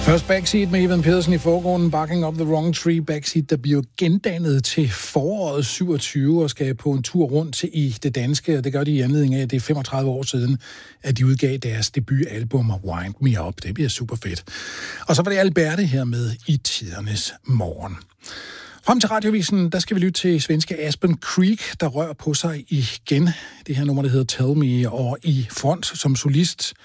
Først Backseat med Ivan Pedersen i forgrunden, Barking Up the Wrong Tree. Backseat, der bliver gendannet til foråret 27 og skal på en tur rundt i det danske, og det gør de i anledning af, at det er 35 år siden, at de udgav deres debutalbum Wind Me Up. Det bliver super fedt. Og så var det Alberte her med I tidernes morgen. Frem til Radiovisen, der skal vi lytte til svenske Aspen Creek, der rører på sig igen. Det her nummer, der hedder Tell Me, og i front som solist